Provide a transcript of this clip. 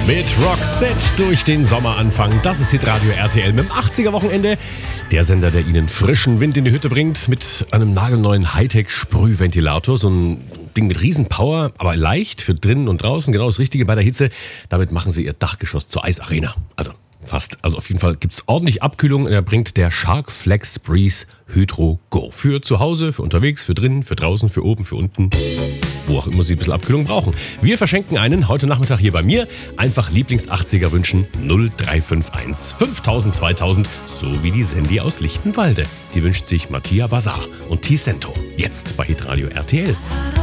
Mit Roxette durch den Sommeranfang. Das ist Hitradio RTL mit dem 80er-Wochenende. Der Sender, der Ihnen frischen Wind in die Hütte bringt mit einem nagelneuen Hightech-Sprühventilator. So ein Ding mit Riesenpower, aber leicht für drinnen und draußen. Genau das Richtige bei der Hitze. Damit machen Sie Ihr Dachgeschoss zur Eisarena. Also fast. Also auf jeden Fall gibt es ordentlich Abkühlung. Er bringt der Shark Flex Breeze Hydro Go. Für zu Hause, für unterwegs, für drinnen, für draußen, für oben, für unten. Wo auch immer Sie ein bisschen Abkühlung brauchen. Wir verschenken einen heute Nachmittag hier bei mir. Einfach Lieblings-80er wünschen 0351 5000 2000. So wie die Sandy aus Lichtenwalde. Die wünscht sich Mattia Bazar und T-Cento. Jetzt bei Hitradio RTL.